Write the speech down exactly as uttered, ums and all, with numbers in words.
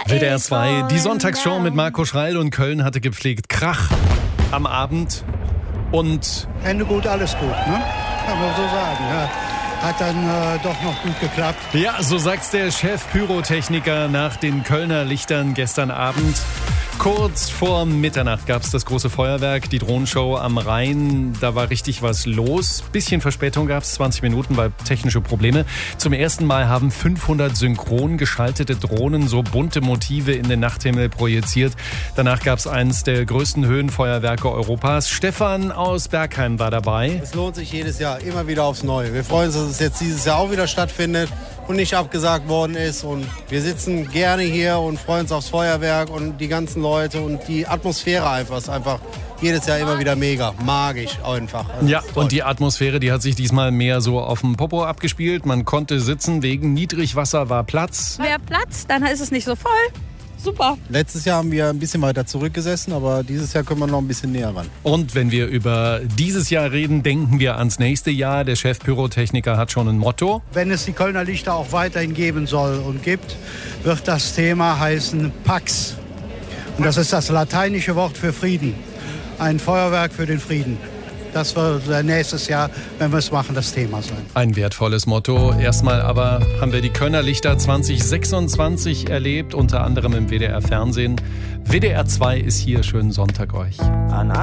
W D R zwei, die Sonntagsshow mit Marco Schreil, und Köln hatte gepflegt Krach am Abend. Und Ende gut, alles gut, ne? Kann man so sagen, ja. Hat dann äh, doch noch gut geklappt. Ja, so sagt's der Chef-Pyrotechniker nach den Kölner Lichtern gestern Abend. Kurz vor Mitternacht gab's das große Feuerwerk, die Drohnenshow am Rhein. Da war richtig was los. Bisschen Verspätung gab's, zwanzig Minuten, weil technische Probleme. Zum ersten Mal haben fünfhundert synchron geschaltete Drohnen so bunte Motive in den Nachthimmel projiziert. Danach gab's eins der größten Höhenfeuerwerke Europas. Stefan aus Bergheim war dabei. Es lohnt sich jedes Jahr, immer wieder aufs Neue. Wir freuen uns, dass es jetzt dieses Jahr auch wieder stattfindet und nicht abgesagt worden ist. Und wir sitzen gerne hier und freuen uns aufs Feuerwerk und die ganzen Leute und die Atmosphäre einfach. Ist einfach jedes Jahr immer wieder mega, magisch einfach. Also ja, und die Atmosphäre, die hat sich diesmal mehr so auf dem Popo abgespielt. Man konnte sitzen, wegen Niedrigwasser war Platz. Mehr Platz, dann ist es nicht so voll. Super. Letztes Jahr haben wir ein bisschen weiter zurückgesessen, aber dieses Jahr können wir noch ein bisschen näher ran. Und wenn wir über dieses Jahr reden, denken wir ans nächste Jahr. Der Chef-Pyrotechniker hat schon ein Motto. Wenn es die Kölner Lichter auch weiterhin geben soll und gibt, wird das Thema heißen Pax. Und das ist das lateinische Wort für Frieden. Ein Feuerwerk für den Frieden. Das wird nächstes Jahr, wenn wir es machen, das Thema sein. Ein wertvolles Motto. Erstmal aber haben wir die Kölner Lichter zwanzig sechsundzwanzig erlebt, unter anderem im W D R Fernsehen. W D R zwei ist hier. Schönen Sonntag euch.